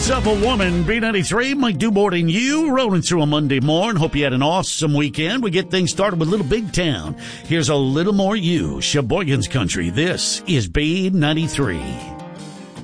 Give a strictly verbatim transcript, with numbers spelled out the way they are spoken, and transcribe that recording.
yourself a woman. B ninety-three might do more than you. Rolling through a Monday morning. Hope you had an awesome weekend. We get things started with Little Big Town. Here's a little more you. Sheboygan's Country. This is B ninety-three.